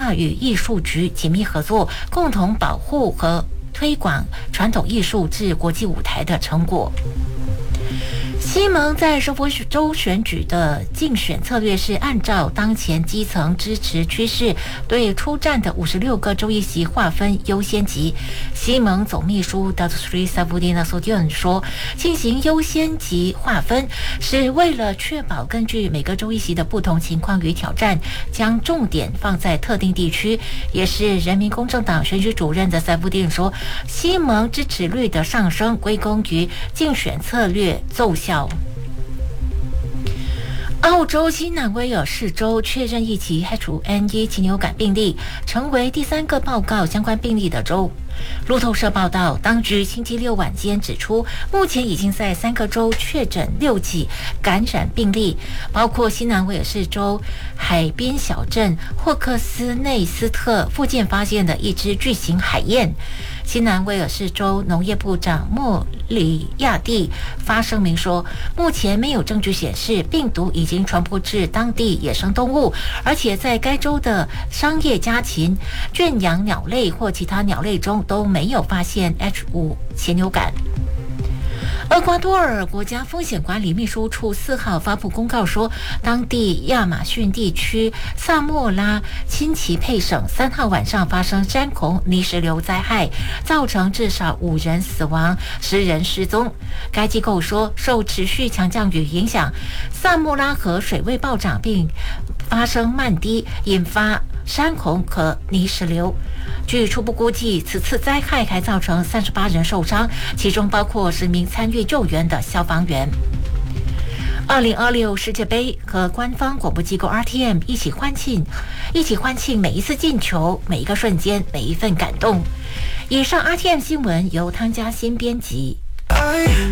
大与艺术局紧密合作，共同保护和推广传统艺术至国际舞台的成果。西蒙在首府州选举的竞选策略是按照当前基层支持趋势，对出战的56个州议席划分优先级。西蒙总秘书 Dr. Safudin Nasution 说，进行优先级划分是为了确保根据每个州议席的不同情况与挑战，将重点放在特定地区。也是人民公正党选举主任的 Safudin 说，西蒙支持率的上升归功于竞选策略奏效。澳洲新南威尔士州确认一起 H5N1 禽流感病例，成为第3个报告相关病例的州。路透社报道，当局星期六晚间指出，目前已经在3个州确诊6起感染病例，包括新南威尔士州海滨小镇霍克斯内斯特附近发现的一只巨型海燕。新南威尔士州农业部长莫里亚蒂发声明说，目前没有证据显示病毒已经传播至当地野生动物，而且在该州的商业家禽、圈养鸟类或其他鸟类中都没有发现 H5 禽流感。厄瓜多尔国家风险管理秘书处4号发布公告说，当地亚马逊地区萨莫拉亲戚佩省3号晚上发生山洪泥石流灾害，造成至少5人死亡，10人失踪。该机构说，受持续强降雨影响，萨莫拉河水位暴涨并发生漫堤，引发山洪和泥石流。据初步估计，此次灾害还造成38人受伤，其中包括10名参与救援的消防员。2026世界杯和官方广播机构 RTM 一起欢庆每一次进球、每一个瞬间、每一份感动。以上 RTM 新闻由汤家新编辑。